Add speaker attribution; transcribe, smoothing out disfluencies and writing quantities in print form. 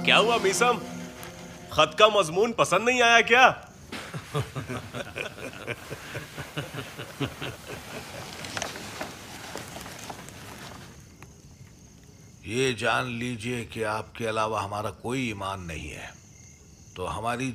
Speaker 1: क्या हुआ मीसम? खत का मजमून पसंद नहीं आया क्या?
Speaker 2: ये जान लीजिए कि आपके अलावा हमारा कोई ईमान नहीं है, तो हमारी